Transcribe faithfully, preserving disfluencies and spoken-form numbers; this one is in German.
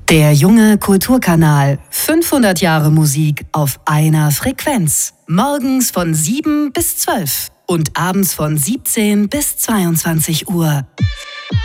Der junge Kulturkanal. fünfhundert Jahre Musik auf einer Frequenz. Morgens von sieben bis zwölf und abends von siebzehn bis zweiundzwanzig Uhr.